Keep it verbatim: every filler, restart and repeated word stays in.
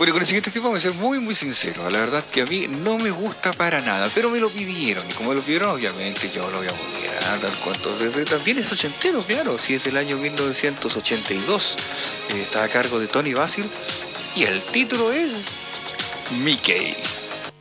Bueno, con el siguiente tema voy a ser muy muy sincero. La verdad que a mí no me gusta para nada, pero me lo pidieron. Y como me lo pidieron, obviamente yo lo voy a volver a dar cuanto. Desde, también es ochentero, claro. Si es del año mil novecientos ochenta y dos. Eh, está a cargo de Tony Basil. Y el título es Mickey.